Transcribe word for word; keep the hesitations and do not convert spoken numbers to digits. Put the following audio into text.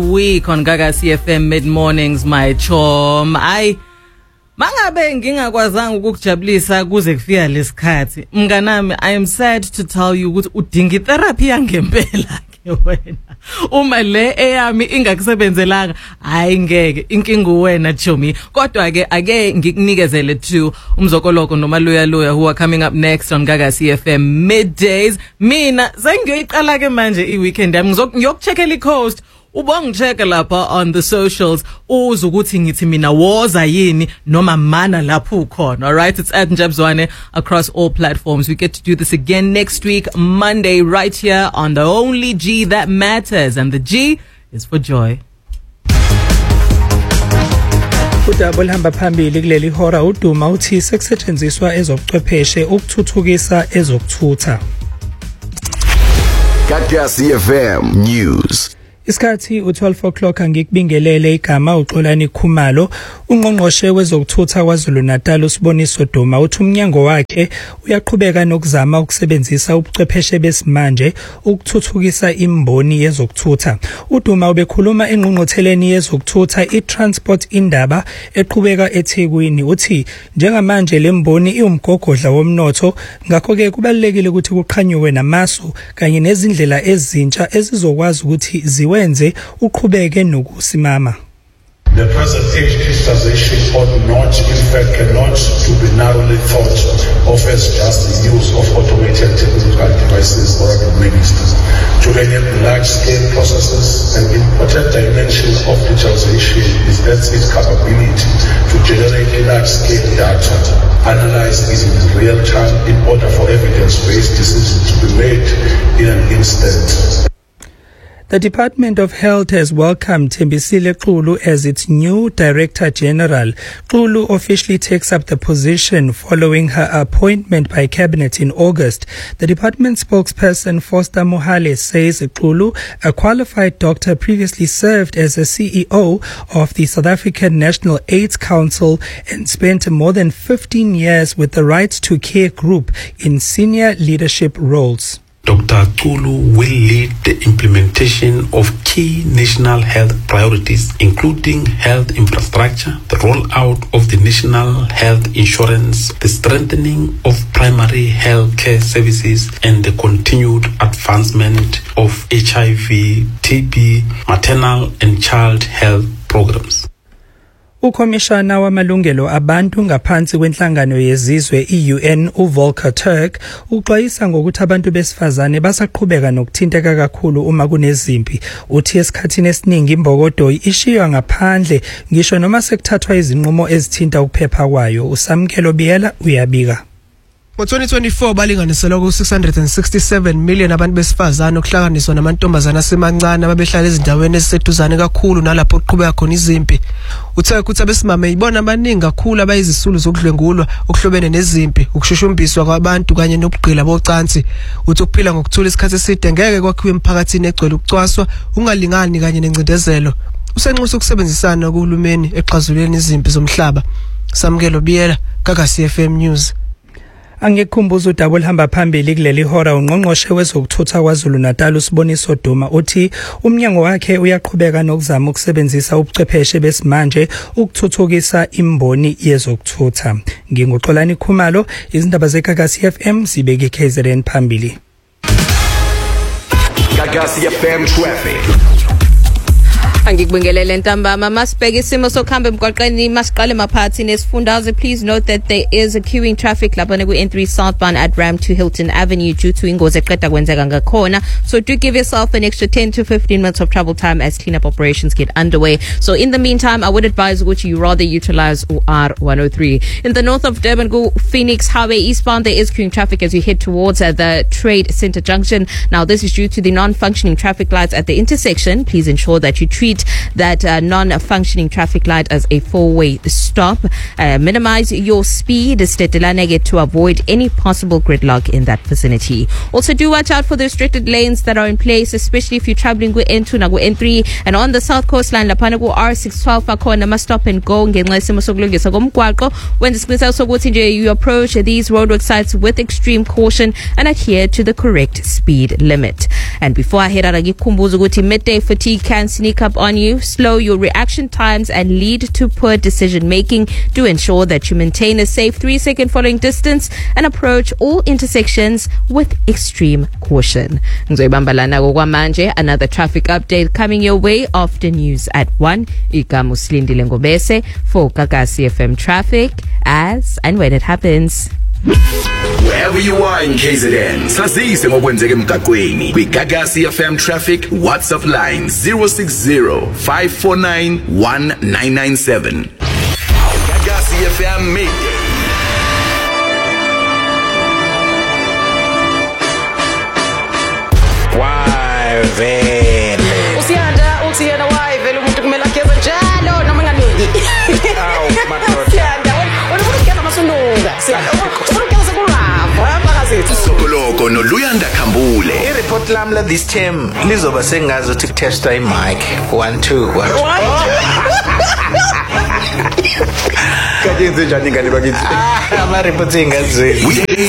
Week on Gaga C F M Mid Mornings, my chom. I mangabe ngingakwazanga ukukujabulisa kuze kufika lesikhathi. Mnganami, I am sad to tell you ukuthi udinga therapy yangempela ke wena. Uma le eyami ingakusebenzelanga, hayi ngeke inkinga wena chomi. Kodwa ke ake ngikunikezele two umzokoloko noma loya loya who are coming up next on Gaga C F M Middays. Mina sengiyoyiqala ke manje I weekend yami ngizokucheckela icoast. Ubongicheka lapha on the socials uzukuthi ngithi mina woza yini noma mana lapho ukhona. All right, it's at Njabzwane across all platforms. We get to do this again next week Monday right here on the only G that matters, and the G is for joy. Udaba olihamba phambili kuleli hora uduma uthi sekusetshenziswa ezobuchwepheshe ukuthuthukisa ezokuthutha. Gaga C F M News. Isikhathi u-twelve o'clock angikubingelele igama uXolani Khumalo ungqongqoshe wezokuthutha kwaZulu Natal uSiboniso Duma uthi umnyango wakhe uyaqhubeka nokuzama ukusebenzisa ubuchwepheshe besimanje ukuthuthukisa imboni yezokuthutha. uDuma ubekhuluma engqongqotheleni yezokuthutha iTransport Indaba eqhubeka eThekwini uthi njengamanje lemboni iwumgogodla womnotho ngakho ke kubalekile ukuthi kuqhanywe namasu kanye nezindlela ezintsha ezizokwazi ukuthi wenze uqhubeke nokusimama. The present age digitization ought not, in fact, cannot to be narrowly thought of as just the use of automated technical devices or administrators. To enable large-scale processes, an important dimension of digitization is that its capability to generate large-scale data, analyze it in real time in order for evidence-based decisions to be made in an instant. The Department of Health has welcomed Thembisile Xulu as its new Director General. Xulu officially takes up the position following her appointment by Cabinet in August. The department spokesperson Foster Mohale says Xulu, a qualified doctor, previously served as a C E O of the South African National AIDS Council and spent more than fifteen years with the Right to Care group in senior leadership roles. Doctor Xulu will lead the implementation of key national health priorities, including health infrastructure, the rollout of the national health insurance, the strengthening of primary health care services, and the continued advancement of H I V, T B, maternal and child health programs. Ukhomishana wamalungelo abantu ngaphansi kwenhlangano yezizwe I-U N uVolker Turk uxwayisa ngokuthi abantu besifazane basaqhubeka nokuthinteka kakhulu uma kunezimpi. Uthi esikhathini esiningi imbokodo ishiywa ngaphandle ngisho noma sekuthathwa izinqumo ezithinta ukuphepha kwayo. Usamkelo Biyela uyabika. Ngo twenty twenty-four balinganiselwa ku six hundred sixty-seven million abantu besifazane okuhlanganiswa namantombazana asemancane ababehlala ezindaweni eziseduzane kakhulu nalapho kuqhubeka khona izimpi. Uthe ukuthi abesimame ibona abaningi kakhulu abayizisulu zokudlwengulwa okuhlobene nezimpi, ukushushumbiswa kwabantu kanye nobugqila bocansi. Uthi ukuphila ngokuthula isikhathi eside ngeke kwakhiwe emphakathini egcwele ukucwaswa, ungalingani kanye nencindezelo. Usenxusa ukusebenzisana kuhulumeni exazuleni izimpi zomhlaba. Samkelo Biyela, Gaga C F M News. Angikhumbuza udaba olihamba phambili kuleli hora ungqongqoshe wezokuthutha kwaZulu Natal uSiboniso Duma uthi umnyango wakhe uyaqhubeka nokuzama ukusebenzisa ubuchwepheshe besimanje ukuthuthukisa imboni yezokuthutha. NginguXolani Khumalo, izindaba zeGaga C F M sibeke K Z N phambili. Gaga C F M traffic. Angikubingelele ntambama masibheka isimo sokuhamba emgwaqeni masiqale emaphathini nesifundazwe. Please note that there is a queuing traffic lapha ku N three southbound at Ram to Hilton Avenue due to ingozi eqeda kwenzeka ngakhona. So do give yourself an extra ten to fifteen minutes of travel time as cleanup operations get underway. So in the meantime, I would advise that you rather utilize R one oh three. In the north of Durban, go Phoenix Highway eastbound, there is queuing traffic as you head towards uh, the Trade Center Junction. Now this is due to the non-functioning traffic lights at the intersection. Please ensure that you treat that uh, non-functioning traffic light as a four-way stop. Uh, minimize your speed to avoid any possible gridlock in that vicinity. Also do watch out for the restricted lanes that are in place, especially if you're traveling with N two na N three and on the south coastline lapha ku R six twelve akhona ma stop and go ngenxa yesimo sokulungisa komgwaqo. When you approach these roadwork sites with extreme caution and adhere to the correct speed limit. And before I head out, I give Kumbuzo Guti midday fatigue can sneak up on upon you, slow your reaction times, and lead to poor decision making. Do ensure that you maintain a safe three second following distance and approach all intersections with extreme caution. Ngizoyibambalana kokwamanje. Another traffic update coming your way after news at one. Igama uSilindile Ngobese for Gagasi F M traffic as and when it happens. Wherever you are in K Z N, sazise ngokwenzeka emgaqweni. Kwi Gagasi F M traffic WhatsApp line zero six zero five four nine one nine nine seven. Gagasi F M Midday. Why vele usiyanda usiyanda why vele umuntu kumele akhethe njalo noma nganingi awu madoda usiyanda wena ufuna masununga siyanda ufuna ukukhetha kulapho abakazethu Sokoloko noLuyanda Khambule. ireport lami la this term lizoba sengazi ukuthi kutesta imic one two one kajenze njani ngani bakithi ama reporting ngazwe.